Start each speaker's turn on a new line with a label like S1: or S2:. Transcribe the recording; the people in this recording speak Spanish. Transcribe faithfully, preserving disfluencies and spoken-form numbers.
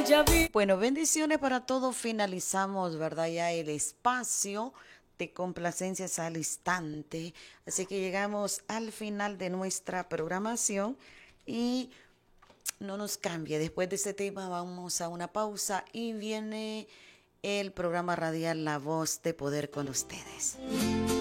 S1: Bueno, bendiciones para todos. Finalizamos, ¿verdad? Ya el espacio de complacencias al instante. Así que llegamos al final de nuestra programación y no nos cambie. Después de este tema vamos a una pausa y viene el programa radial La Voz de Poder con ustedes.